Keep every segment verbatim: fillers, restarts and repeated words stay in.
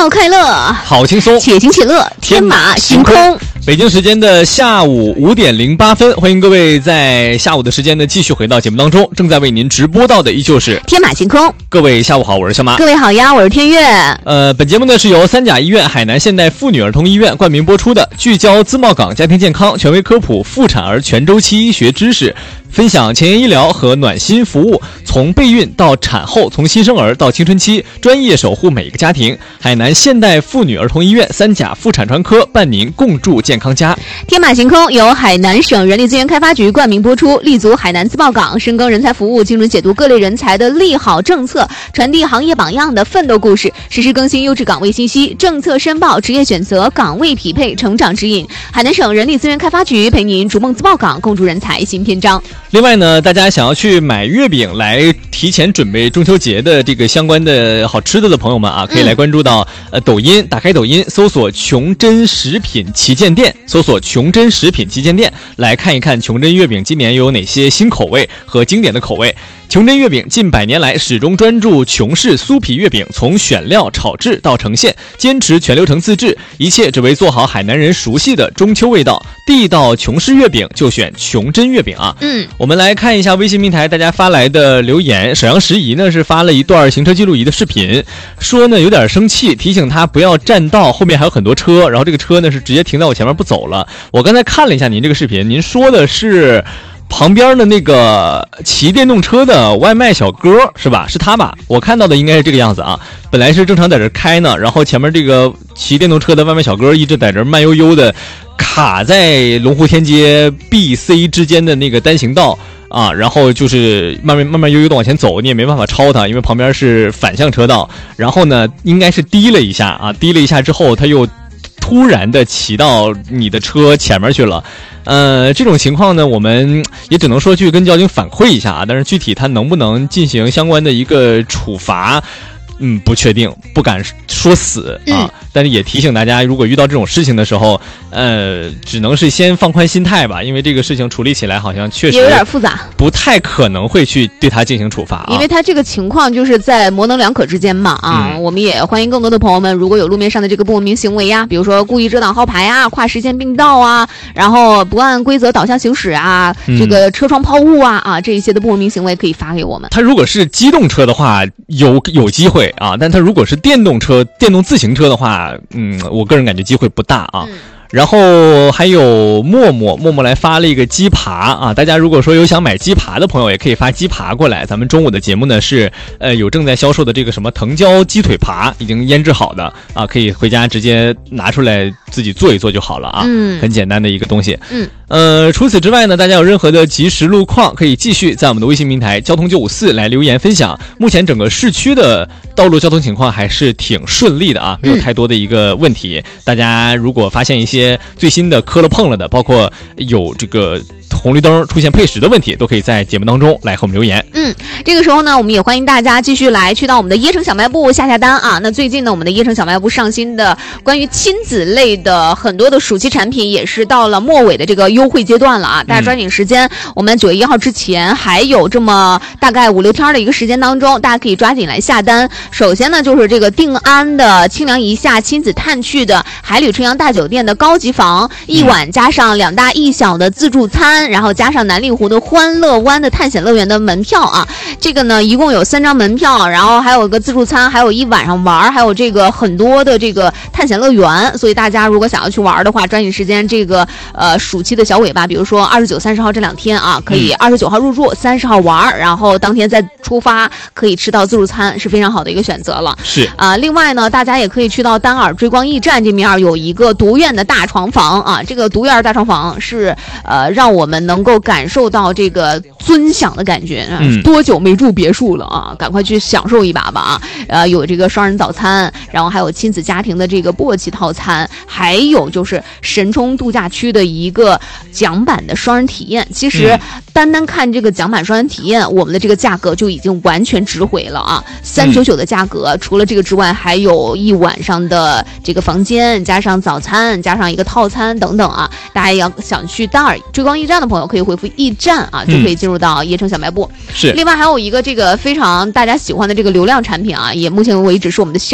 要快乐， 好轻松， 且行且乐，天马行空。 北京时间的下午五点零八分，欢迎各位在下午的时间呢继续回到节目当中，正在为您直播到的依旧是天马行空。 各位下午好，我是小马。 各位好呀，我是天月。 呃，本节目呢是由三甲医院海南现代妇女儿童医院冠名播出的，聚焦自贸港家庭健康，权威科普妇产儿全周期医学知识，分享前沿医疗和暖心服务，从备孕到产后，从新生儿到青春期，专业守护每个家庭。海南现代妇女儿童医院三甲妇产专科伴您共筑健康家。 天马行空由海南省人力资源开发局冠名播出，立足海南自贸港，深耕人才服务，精准解读各类人才的利好政策，传递行业榜样的奋斗故事，实时更新优质岗位信息，政策申报、职业选择、岗位匹配、成长指引。海南省人力资源开发局陪您逐梦自贸港，共筑人才新篇章。 另外呢，大家想要去买月饼来提前准备中秋节的这个相关的好吃的的朋友们啊，可以来关注到、嗯、呃抖音，打开抖音搜索琼珍食品旗舰店，搜索琼珍食品旗舰店来看一看琼珍月饼今年有哪些新口味和经典的口味。琼珍月饼近百年来始终专注琼式酥皮月饼，从选料、炒制到呈现，坚持全流程自制，一切只为做好海南人熟悉的中秋味道。地道琼式月饼就选琼珍月饼啊！ 嗯， 我们来看一下微信平台大家发来的留言。沈阳十姨呢是发了一段行车记录仪的视频，说呢有点生气，提醒他不要占道，后面还有很多车，然后这个车呢是直接停在我前面不走了。我刚才看了一下您这个视频，您说的是旁边的那个骑电动车的外卖小哥是吧？是他吧？我看到的应该是这个样子啊。本来是正常在这开呢，然后前面这个骑电动车的外卖小哥一直在这慢悠悠的卡在龙湖天街 B C 之间的那个单行道啊，然后就是慢慢慢慢悠悠的往前走，你也没办法超他，因为旁边是反向车道。然后呢，应该是滴了一下啊，滴了一下之后，他又突然的骑到你的车前面去了。呃，这种情况呢，我们也只能说去跟交警反馈一下啊，但是具体他能不能进行相关的一个处罚，嗯，不确定，不敢说死啊。嗯、但是也提醒大家，如果遇到这种事情的时候，呃，只能是先放宽心态吧，因为这个事情处理起来好像确实也有点复杂， 不太可能会去对他进行处罚、啊。 因为他这个情况就是在模棱两可之间嘛啊。嗯、我们也欢迎更多的朋友们，如果有路面上的这个不文明行为呀，比如说故意遮挡号牌啊、跨实线并道啊，然后不按规则导向行驶啊，嗯、这个车窗抛物啊啊这一些的不文明行为可以发给我们。 他如果是机动车的话，有有机会啊，但他如果是电动车、电动自行车的话，嗯，我个人感觉机会不大啊。嗯、然后还有默默默默来发了一个鸡扒啊，大家如果说有想买鸡扒的朋友，也可以发鸡扒过来。咱们中午的节目呢是呃有正在销售的这个什么藤椒鸡腿扒，已经腌制好的啊，可以回家直接拿出来自己做一做就好了啊。嗯，很简单的一个东西。嗯。呃，除此之外呢，大家有任何的即时路况，可以继续在我们的微信平台交通九五四来留言分享。目前整个市区的道路交通情况还是挺顺利的啊，没有太多的一个问题。嗯、大家如果发现一些最新的磕了碰了的，包括有这个红绿灯出现配时的问题，都可以在节目当中来和我们留言。 嗯，这个时候呢，我们也欢迎大家继续来去到我们的椰城小卖部下下单啊。那最近呢，我们的椰城小卖部上新的关于亲子类的很多的暑期产品，也是到了末尾的这个优惠阶段了啊！大家抓紧时间，嗯、我们九月一号之前还有这么大概五六天的一个时间当中，大家可以抓紧来下单。首先呢，就是这个定安的清凉一夏亲子探趣的海里春阳大酒店的高级房，一晚加上两大一小的自助餐，然后加上南令湖的欢乐湾的探险乐园的门票啊。这个呢，一共有三张门票，然后还有个自助餐，还有一晚上玩，还有这个很多的这个探险乐园。所以大家如果想要去玩的话，抓紧时间，这个呃暑期的小尾巴，比如说二十九、三十号这两天啊，可以二十九号入住，三十号玩，然后当天再出发，可以吃到自助餐，是非常好的一个选择了。 是啊、呃，另外呢，大家也可以去到丹耳追光驿站这面有一个独院的大床房啊，这个独院大床房是呃让我们能够感受到这个尊享的感觉。嗯，多久没住别墅了啊？赶快去享受一把吧啊！呃，有这个双人早餐，然后还有亲子家庭的这个簸箕套餐，还有就是神冲度假区的一个桨板的双人体验。其实单单看这个桨板双人体验，我们的这个价格就已经完全值回了啊！三九九的价格，除了这个之外，还有一晚上的这个房间，加上早餐，加上一个套餐等等啊！大家要想去丹耳追光驿站的朋友，可以回复驿站啊，就可以进入到椰城小卖部。 是。 另外还有一个这个非常大家喜欢的这个流量产品啊，也目前为止是我们的销冠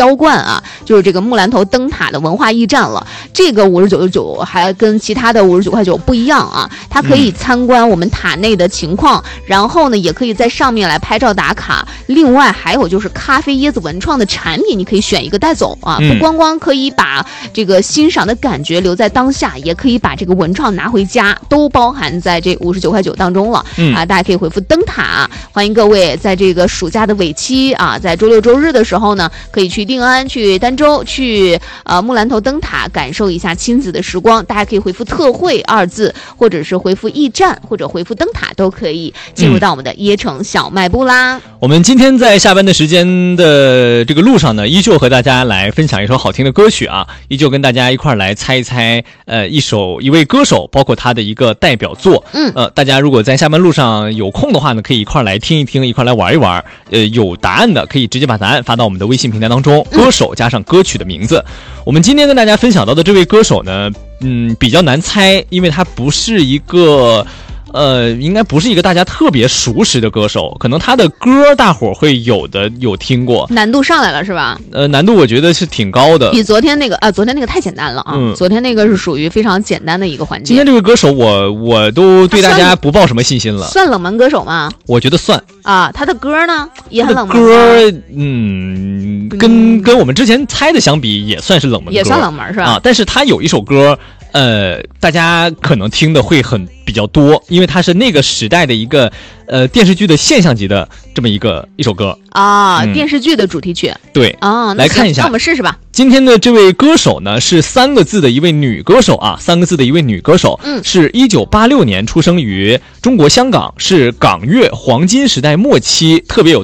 啊，就是这个木兰头灯塔的文化驿站了。这个五十九九还跟其他的五十九块九不一样啊，它可以参观我们塔内的情况，嗯、然后呢，也可以在上面来拍照打卡。另外还有就是咖啡椰子文创的产品，你可以选一个带走啊，嗯、不光光可以把这个欣赏的感觉留在当下，也可以把这个文创拿回家，都包含在这五十九块九当中了。嗯、啊，大家可以回复灯塔，欢迎各位在这个暑假的尾期啊，在周六周日的时候呢，可以去定安、去儋州、去呃木兰头灯塔感受一下亲子的时光。大家可以回复特惠二字，或者是回复驿站，或者回复灯塔，都可以进入到我们的椰城小卖部啦。嗯、 我们今天在下班的时间的这个路上呢，依旧和大家来分享一首好听的歌曲啊，依旧跟大家一块来猜一猜，呃，一首一位歌手，包括他的一个代表作。嗯，呃，大家如果在下班路上有空的话呢，可以一块来听一听，一块来玩一玩。呃，有答案的可以直接把答案发到我们的微信平台当中，歌手加上歌曲的名字。嗯、我们今天跟大家分享到的这位歌手呢，嗯，比较难猜，因为他不是一个。呃，应该不是一个大家特别熟识的歌手，可能他的歌大伙会有的有听过， 难度上来了是吧？ 呃，难度我觉得是挺高的， 比昨天那个啊，昨天那个太简单了啊，嗯、昨天那个是属于非常简单的一个环节。 今天这位歌手我我都对大家不抱什么信心了， 算冷门歌手吗？ 我觉得算啊，他的歌呢也很冷门。 歌，嗯，跟跟我们之前猜的相比，也算是冷门歌， 也算冷门是吧？ 啊，但是他有一首歌。呃，大家可能听的会很比较多，因为它是那个时代的一个呃电视剧的现象级的这么一个一首歌啊，嗯、电视剧的主题曲。 对啊， 来看一下， 那我们试试吧。 今天的这位歌手呢是三个字的一位女歌手啊，三个字的一位女歌手，嗯，是一九八六年出生于中国香港，是港乐黄金时代末期特别有